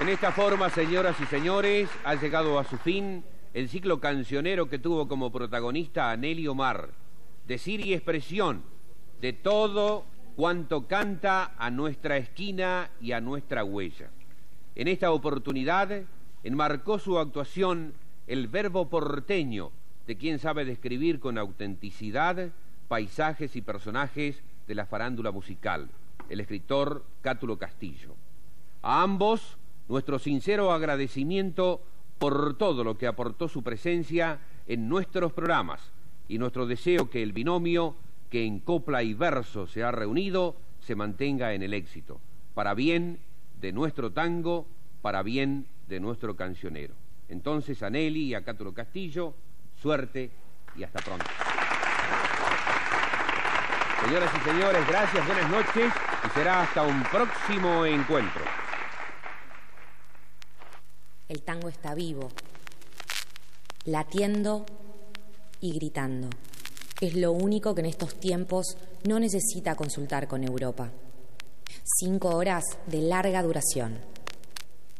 En esta forma, señoras y señores, ha llegado a su fin el ciclo cancionero que tuvo como protagonista a Nelly Omar, decir y expresión de todo cuanto canta a nuestra esquina y a nuestra huella. En esta oportunidad enmarcó su actuación el verbo porteño de quien sabe describir con autenticidad paisajes y personajes de la farándula musical, el escritor Cátulo Castillo. A ambos, nuestro sincero agradecimiento por todo lo que aportó su presencia en nuestros programas y nuestro deseo que el binomio que en copla y verso se ha reunido se mantenga en el éxito, para bien de nuestro tango, para bien de nuestro cancionero. Entonces, a Nelly y a Cátulo Castillo, suerte y hasta pronto. Señoras y señores, gracias, buenas noches y será hasta un próximo encuentro. El tango está vivo, latiendo y gritando. Es lo único que en estos tiempos no necesita consultar con Europa. 5 horas de larga duración.